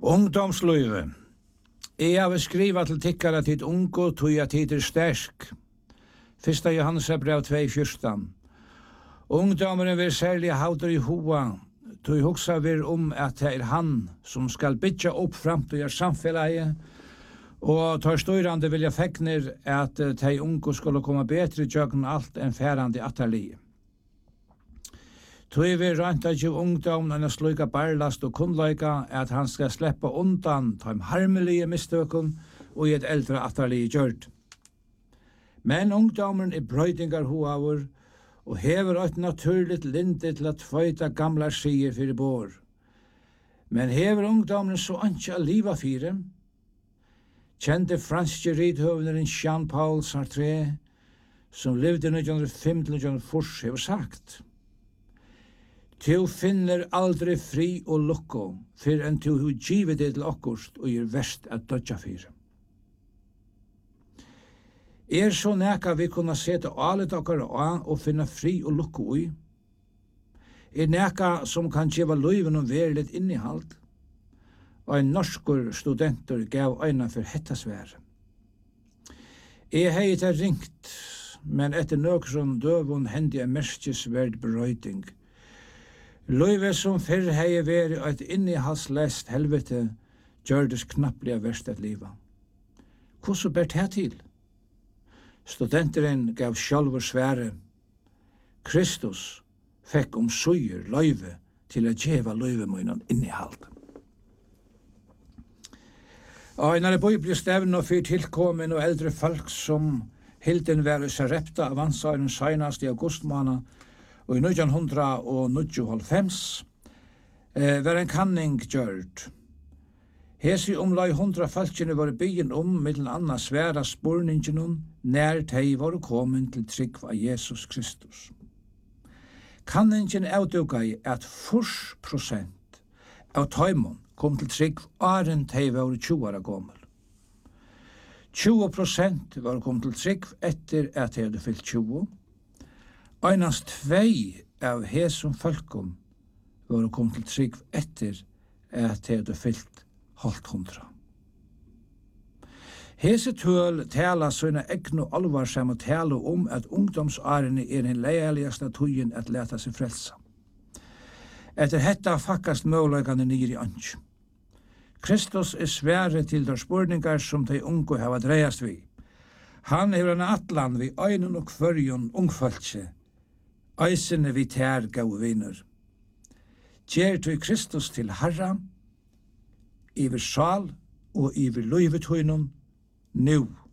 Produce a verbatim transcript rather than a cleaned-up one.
Ungdomsløyve. Jeg har skrivet til tikkere til unge, tog jeg tid er sterk. Fyrsta Johannes brev to fjorten. Ungdommeren vil særlig hauter i hoa, tog hugsa vir om at det er han som skal bytja opp framtida samfellet, og tar styrande vilja fekner at de unge skulle komme bedre tjøkken alt enn færande atterlige. Tog vi rønta ikke ungdom enn å sluka barlast og kunnløyka at han skal sleppa undan de harmelige mistøkken og i et eldre atterlige gjørt. Men ungdommen er brøydingar hoavur og hever et naturligt linde til at tvøyta gamla sier fyrir bor. Men hever ungdommen så anki a liva fyrir? Kjente franske rithøvneren Jean-Paul Sartre, som levde nitjan hundrað og fimm til nitjan hundrað og fýrs, hever sagt: «Tu finner aldri fri og lukko, fyrir enn tu hu givet det til okkurst og er verst at dødja fyrir.» Er så neka vi kunna seta alet okkar av og finna fri og lukko i? Er neka som kan gjeva løyven og verligt innihald? Og en norskur studenter gav øyna for hetta svære. Jeg hei til ringt, men etter nøkron døvun hendi en merkesverd brøyding. Løyve som fyrr hei veri eit innihalslest helvete gjørdes knapplega verst et liva. Hvordan ber det til? Studenteren gav sjálfur svære. Kristus fekk om suger løyve til å gjeva løyve munnen innihald. Og en av bibelstevnen og fyr tilkommen og eldre folk som hilden var i Sarepta av ansvaren senast i augustmåned og i nitjan hundrað og níggjuoghálvfems eh, var en kanning gjørd. Hesi omlai hundra falskjene var byggen om middelen anna sværa spurningen nær tei var kommet til trygg av Jesus Kristus. Kanningen avduga i at fyrst prosent av tøymon kom til trygg åren tei var tjúgu ára gommel. tjúgu prosent var kom til trygg etter at tei hadde fyllt tjúgu. Einast tvei av hesum folkum var kom til trygg etter at tei hadde fyllt halvt hundra. Hese tøl tala sånne egnu alvarsam og tala om at ungdomsarene er den leiligasta tøyen at leta seg frelsa. Etter hetta fakkast møguleikane nir i ansj. Kristus er svære til der spurningar som de unge hava dreiast vi. Han er en atlan vi øynun og kvørjun ungfaltse, øysene vi tær gau viner. Gjer du Kristus til Herra, iver sal og iver løyvetøynun, nu.